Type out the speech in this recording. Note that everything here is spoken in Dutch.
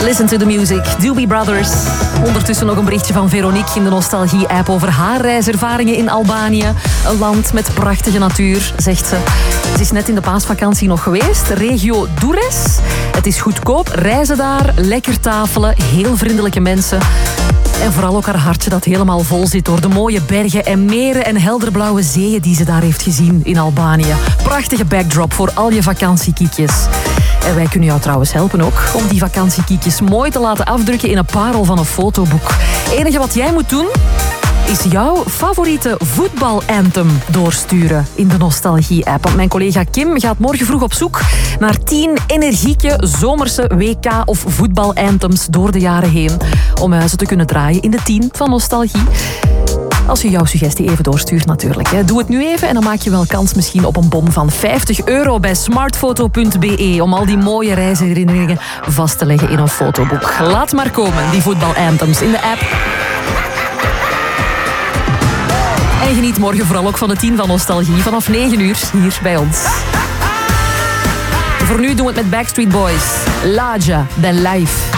Listen to the music. Doobie Brothers. Ondertussen nog een berichtje van Veronique in de Nostalgie-app over haar reiservaringen in Albanië. Een land met prachtige natuur, zegt ze. Ze is net in de paasvakantie nog geweest. Regio Durres. Het is goedkoop, reizen daar, lekker tafelen, heel vriendelijke mensen. En vooral ook haar hartje dat helemaal vol zit door de mooie bergen en meren en helderblauwe zeeën die ze daar heeft gezien in Albanië. Prachtige backdrop voor al je vakantiekiekjes. En wij kunnen jou trouwens helpen ook om die vakantiekiekjes mooi te laten afdrukken in een parel van een fotoboek. Het enige wat jij moet doen is jouw favoriete voetbalanthem doorsturen in de Nostalgie-app. Want mijn collega Kim gaat morgen vroeg op zoek naar 10 energieke zomerse WK- of voetbalanthems door de jaren heen. Om ze te kunnen draaien in de 10 van Nostalgie. Als je jouw suggestie even doorstuurt natuurlijk. Doe het nu even en dan maak je wel kans misschien op een bon van €50 bij smartfoto.be om al die mooie reisherinneringen vast te leggen in een fotoboek. Laat maar komen, die voetbalanthems in de app. En geniet morgen vooral ook van de 10 van Nostalgie vanaf 9 uur hier bij ons. Voor nu doen we het met Backstreet Boys. Laja, The Life.